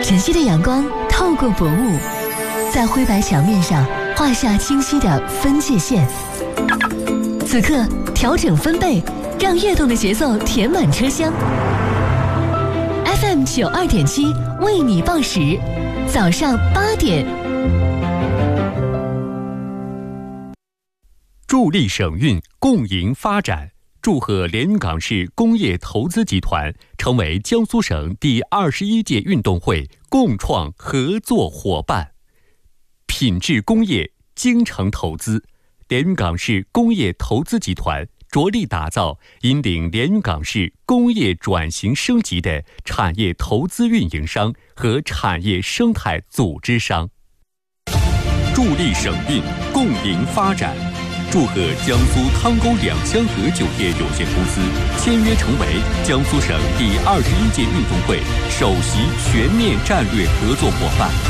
晨曦的阳光透过薄雾，在灰白墙面上画下清晰的分界线。此刻调整分贝，让跃动的节奏填满车厢。FM 92.7为你报时，早上8点。 助力省运，共赢发展。祝贺连云港市工业投资集团成为江苏省第21届运动会共创合作伙伴。品质工业，精诚投资，连云港市工业投资集团着力打造引领连云港市工业转型升级的产业投资运营商和产业生态组织商。助力省运，共赢发展。祝贺江苏汤沟两江河酒店有限公司签约成为江苏省第21届运动会首席全面战略合作伙伴。